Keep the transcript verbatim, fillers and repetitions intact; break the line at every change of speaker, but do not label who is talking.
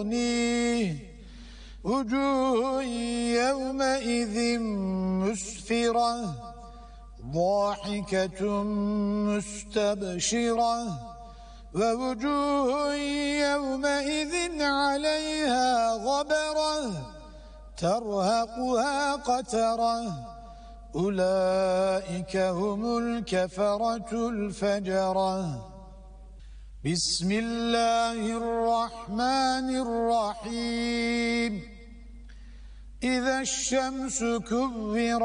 يغنيه وجوه يومئذ مسفرة ضاحكة مستبشرة ووجوه يومئذ عليها غبرة ترهقها قترة أولئك هم الكفرة الفجرة. بسم الله الرحمن الرحيم إذا الشمس كورت